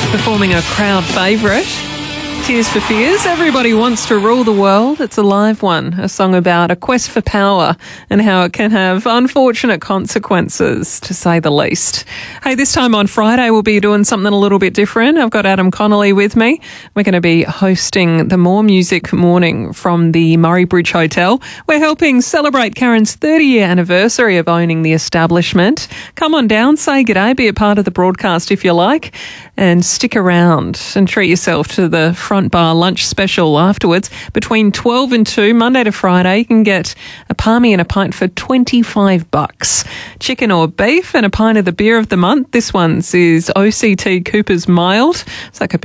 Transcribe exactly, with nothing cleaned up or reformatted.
Performing a crowd favourite, Tears for Fears, Everybody Wants to Rule the World. It's a live one, a song about a quest for power and how it can have unfortunate consequences, to say the least. Hey, this time on Friday, we'll be doing something a little bit different. I've got Adam Connolly with me. We're going to be hosting the More Music Morning from the Murray Bridge Hotel. We're helping celebrate Karen's thirty-year anniversary of owning the establishment. Come on down, say g'day, be a part of the broadcast if you like, and stick around and treat yourself to the front bar lunch special afterwards. Between twelve and two, Monday to Friday, you can get a palmy and a pint for twenty-five bucks. Chicken or beef and a pint of the beer of the month. This one's is O C T Cooper's Mild. It's like a